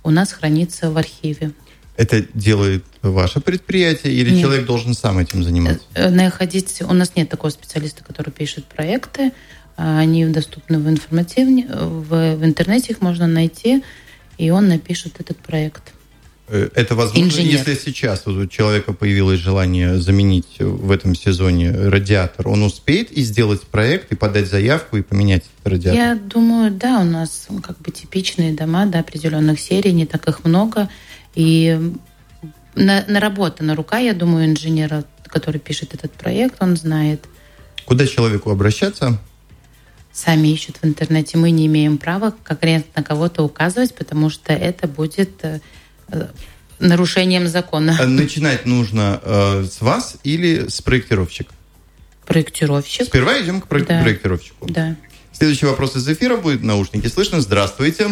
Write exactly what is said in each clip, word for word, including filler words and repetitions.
у нас хранится в архиве. Это делает ваше предприятие или нет. человек должен сам этим заниматься? Находить... У нас нет такого специалиста, который пишет проекты. Они доступны в информативне, в, в интернете их можно найти, и он напишет этот проект. Это возможно, инженер. Если сейчас вот у человека появилось желание заменить в этом сезоне радиатор, он успеет и сделать проект, и подать заявку, и поменять радиатор? Я думаю, да, у нас как бы типичные дома до определенных серий, не так их много, и на, наработана рука, я думаю, инженера, который пишет этот проект, он знает. Куда человеку обращаться? Сами ищут в интернете. Мы не имеем права конкретно на кого-то указывать, потому что это будет нарушением закона. Начинать нужно э, с вас или с проектировщика? Проектировщик. Сперва идем к проект- да. проектировщику. Да. Следующий вопрос из эфира будет в наушнике. Слышно? Здравствуйте.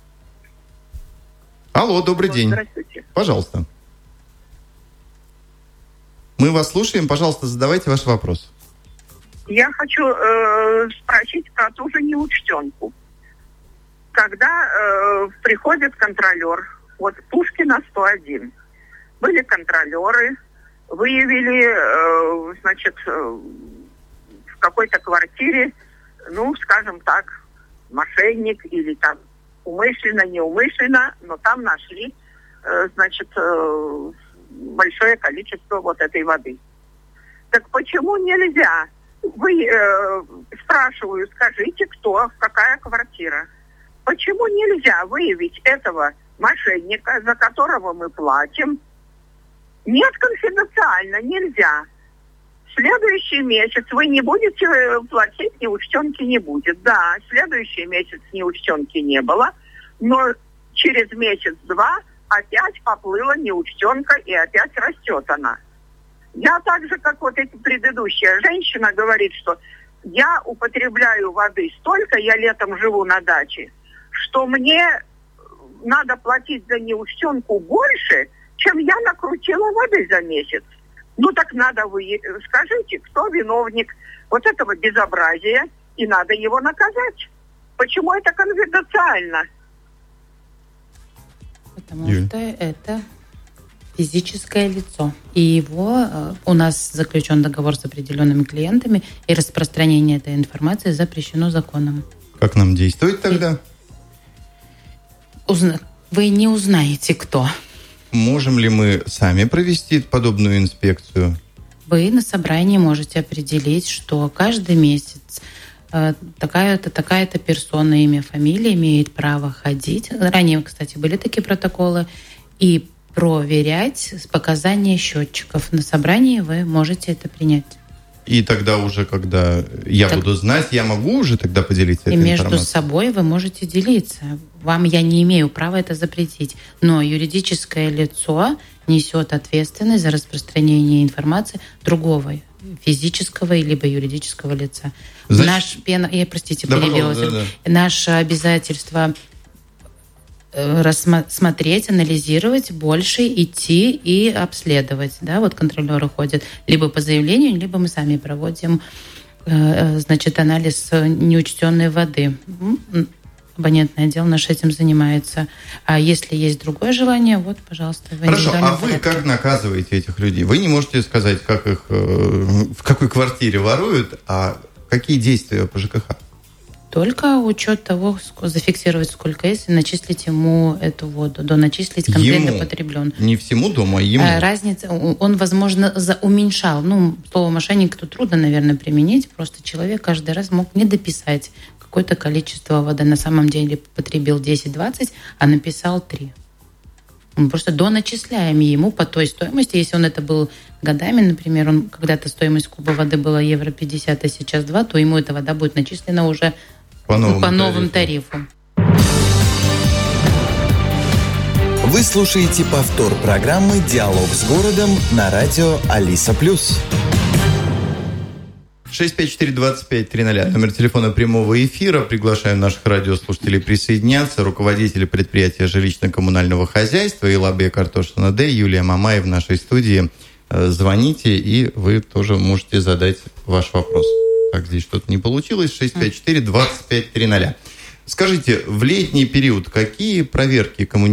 Алло, добрый день. Здравствуйте. Пожалуйста. Мы вас слушаем. Пожалуйста, задавайте ваш вопрос. Я хочу э, спросить про ту же неучтенку. Когда э, приходит контролер, вот Пушкина сто один, были контролеры, выявили, э, значит, э, в какой-то квартире, ну, скажем так, мошенник или там умышленно, неумышленно, но там нашли, э, значит, э, большое количество вот этой воды. Так почему нельзя? Вы, э, спрашиваю, скажите, кто, какая квартира. Почему нельзя выявить этого мошенника, за которого мы платим? Нет, конфиденциально, нельзя. В следующий месяц вы не будете платить, неучтенки не будет. Да, следующий месяц неучтенки не было, но через месяц-два опять поплыла неучтенка, и опять растет она. Я так же, как вот эта предыдущая женщина говорит, что я употребляю воды столько, я летом живу на даче, что мне надо платить за неучтенку больше, чем я накрутила воды за месяц. Ну так надо вы скажите, кто виновник вот этого безобразия, и надо его наказать. Почему это конфиденциально? Потому Юль. что это физическое лицо. И его у нас заключен договор с определенными клиентами, и распространение этой информации запрещено законом. Как нам действовать тогда? Узна... Вы не узнаете, кто. Можем ли мы сами провести подобную инспекцию? Вы на собрании можете определить, что каждый месяц э, такая-то, такая-то персона, имя, фамилия имеет право ходить. Ранее, кстати, были такие протоколы. И проверять показания счетчиков. На собрании вы можете это принять. И тогда уже, когда я так, буду знать, я могу уже тогда поделиться этой информацией? И между собой вы можете делиться. Вам я не имею права это запретить. Но юридическое лицо несет ответственность за распространение информации другого физического либо юридического лица. Значит, Наш пена... Я, простите, да, перебила. Да, да. Наше обязательство рассмотреть, анализировать, больше идти и обследовать. Да? Вот контролеры ходят либо по заявлению, либо мы сами проводим значит, анализ неучтенной воды. Абонентный отдел наш этим занимается. А если есть другое желание, вот, пожалуйста. Хорошо, а вы как наказываете этих людей? Вы не можете сказать, как их, в какой квартире воруют, а какие действия по ЖКХ? Только учет того, зафиксировать, сколько есть, и начислить ему эту воду. Доначислить конкретно ему. Потреблен. Не всему дому, а ему. Разница, он, возможно, уменьшал. Ну, слово мошенник тут трудно, наверное, применить. Просто человек каждый раз мог не дописать какое-то количество воды. На самом деле потребил десять-двадцать, а написал три. Мы просто доначисляем ему по той стоимости. Если он это был годами, например, он когда-то стоимость куба воды была евро пятьдесят, а сейчас два, то ему эта вода будет начислена уже по новым, по новым тарифам. Вы слушаете повтор программы «Диалог с городом» на радио Алиса Плюс. шесть пять четыре двадцать пять тридцать. Номер телефона прямого эфира. Приглашаю наших радиослушателей присоединяться. Руководители предприятия жилищно-коммунального хозяйства Илабе Картошина Д. Юлия Мамай в нашей студии. Звоните, и вы тоже можете задать ваш вопрос. Так, здесь что-то не получилось. шесть пять четыре двадцать пять тридцать. Скажите, в летний период какие проверки коммуникации